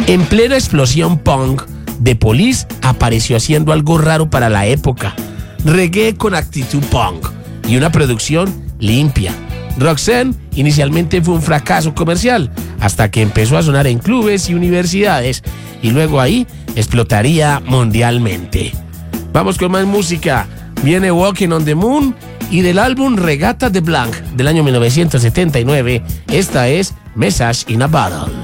En plena explosión punk, The Police apareció haciendo algo raro para la época. Reggae con actitud punk y una producción limpia. Roxanne inicialmente fue un fracaso comercial hasta que empezó a sonar en clubes y universidades y luego ahí explotaría mundialmente. Vamos con más música. Viene Walking on the Moon y del álbum Regatta de Blanc del año 1979, esta es Message in a Bottle.